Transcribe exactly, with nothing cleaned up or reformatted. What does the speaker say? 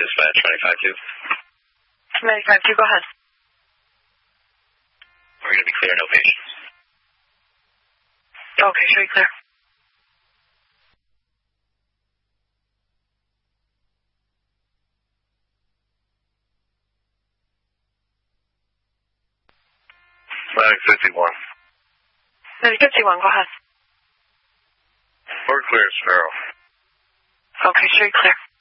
dispatch, ninety-five two. ninety-five two, go ahead. We're going to be clear, no patients. Okay, show you clear. Atlantic fifty-one. Atlantic fifty-one, go ahead. We're clear, Sparrow. Okay, show you clear.